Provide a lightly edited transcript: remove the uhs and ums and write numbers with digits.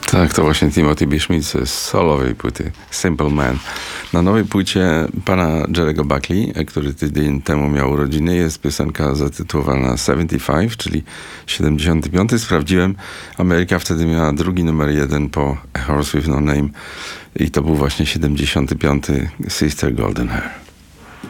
Tak, to właśnie Timothy B. Schmid z solowej płyty Simple Man. Na nowej płycie pana Jerry'ego Buckley, który tydzień temu miał urodziny, jest piosenka zatytułowana 75, czyli 75. Sprawdziłem, Ameryka wtedy miała drugi numer 1 po A Horse With No Name i to był właśnie 75. Sister Golden Hair.